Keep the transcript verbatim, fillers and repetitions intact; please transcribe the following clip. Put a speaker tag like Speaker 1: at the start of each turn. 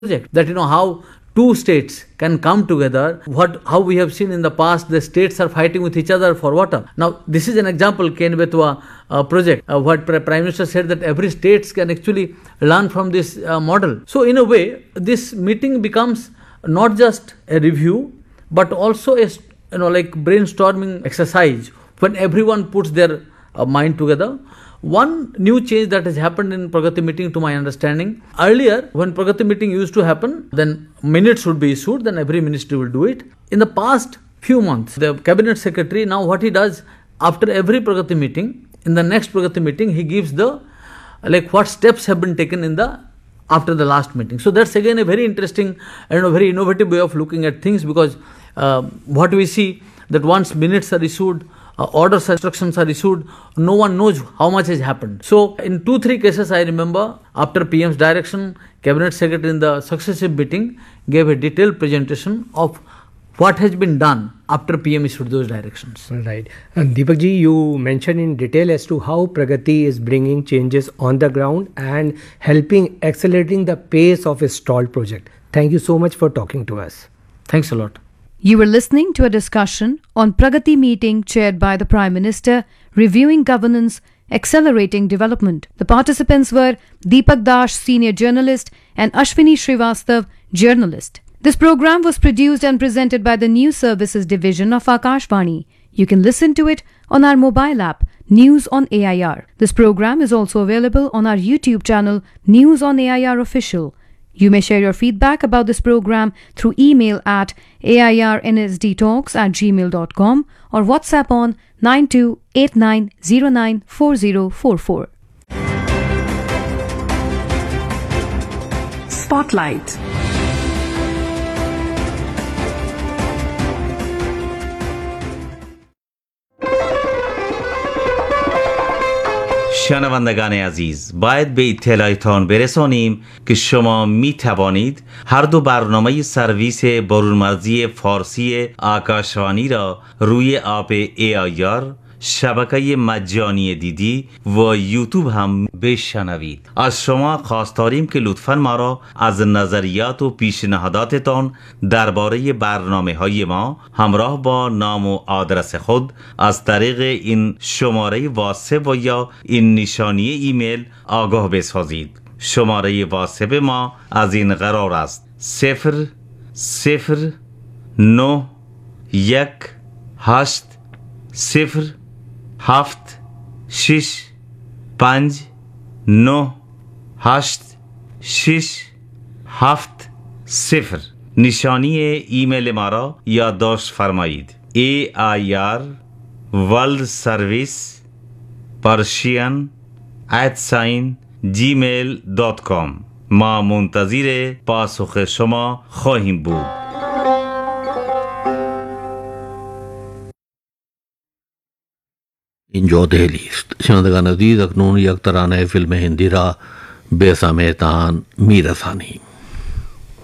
Speaker 1: that you know how two states can come together. What how we have seen in the past, the states are fighting with each other for water. Now this is an example, Ken Betwa uh, project. Uh, what Prime Minister said, that every states can actually learn from this uh, model. So in a way, this meeting becomes not just a review, but also a you know like brainstorming exercise when everyone puts their uh, mind together. One new change that has happened in Pragati meeting, to my understanding, earlier when Pragati meeting used to happen, then minutes would be issued, then every ministry will do it. In the past few months, the cabinet secretary, now what he does, after every Pragati meeting, in the next Pragati meeting, he gives the, like what steps have been taken in the, after the last meeting. So that's again a very interesting and a very innovative way of looking at things, because uh, what we see, that once minutes are issued, Uh, orders, instructions are issued, no one knows how much has happened. So in two, three cases, I remember, after P M's direction, Cabinet Secretary in the successive meeting gave a detailed presentation of what has been done after P M issued those directions.
Speaker 2: Right. And Deepak ji, you mentioned in detail as to how Pragati is bringing changes on the ground and helping accelerating the pace of a stalled project. Thank you so much for talking to us.
Speaker 1: Thanks a lot.
Speaker 3: You were listening to a discussion on Pragati meeting chaired by the Prime Minister, reviewing governance, accelerating development. The participants were Deepak Dash, senior journalist, and Ashwini Srivastav, journalist. This program was produced and presented by the News Services Division of Akashvani. You can listen to it on our mobile app, News on A I R. This program is also available on our YouTube channel, News on A I R Official. You may share your feedback about this program through email at airnsdtalks at gmail dot com or WhatsApp on nine two eight nine zero nine four zero four four.
Speaker 4: Spotlight.
Speaker 5: شنوندگان عزیز، باید به اطلاعتان برسانیم که شما می توانید هر دو برنامه سرویس برونمرزی فارسی آکاشوانی را روی اپ ای آی آر، شبکه مجانی دیدی و یوتیوب هم بشنوید. از شما خواست داریم که لطفاً ما را از نظریات و پیشنهاداتتان درباره برنامه های ما همراه با نام و آدرس خود از طریق این شماره واتساپ و یا این نشانی ایمیل آگاه بسازید. شماره واتساپ ما از این قرار است: صفر صفر نه یک هشت صفر هفت شش پنج نه هشت شش هفت صفر. نشانی ایمیل ما را یادداشت فرمایید: ای آی آر ورلد سرویس پرشین ات ساین جیمیل دات کام. ما منتظر پاسخ شما خواهیم بود.
Speaker 6: اینجا دهلی است. شنوندگان عزیز، اکنون یک ترانه فیلم هندی را به سمع تان میرسانیم.